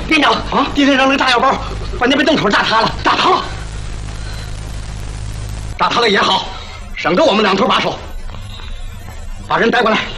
连长啊，敌人扔了炸药包，把那边洞口炸塌了，炸塌了。炸塌了也好，省得我们两头把守。把人带过来。